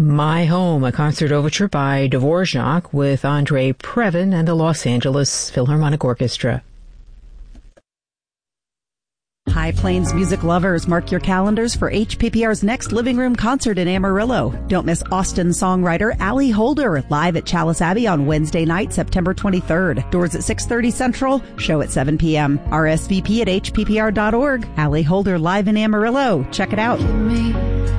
My Home, a concert overture by Dvorak with Andrei Previn and the Los Angeles Philharmonic Orchestra. High Plains music lovers, mark your calendars for HPPR's next living room concert in Amarillo. Don't miss Austin songwriter Allie Holder live at Chalice Abbey on Wednesday night, September 23rd. Doors at 6:30 Central, show at 7 p.m. RSVP at hppr.org. Allie Holder live in Amarillo. Check it out.